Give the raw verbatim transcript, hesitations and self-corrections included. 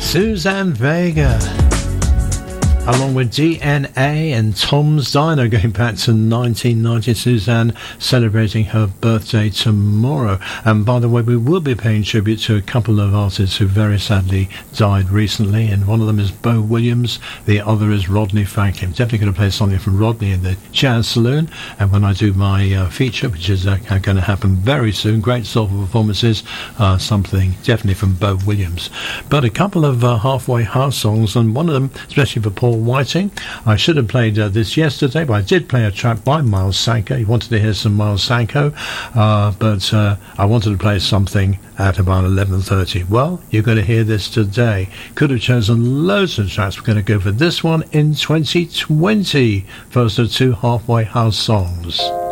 Suzanne Vega, along with D N A and Tom's Diner, going back to nineteen ninety. Suzanne celebrating her birthday tomorrow. And by the way, we will be paying tribute to a couple of artists who very sadly died recently, and one of them is Bo Williams, the other is Rodney Franklin. Definitely going to play something from Rodney in the Jazz Saloon, and when I do my uh, feature, which is uh, going to happen very soon, great soulful performances, uh, something definitely from Bo Williams. But a couple of uh, halfway house songs, and one of them, especially for Paul Whiting. I should have played uh, this yesterday, but I did play a track by Miles Sanko. He wanted to hear some Miles Sanko, uh, but uh, I wanted to play something at about eleven thirty. Well, you're going to hear this today. Could have chosen loads of tracks. We're going to go for this one in twenty twenty. First of two halfway house songs.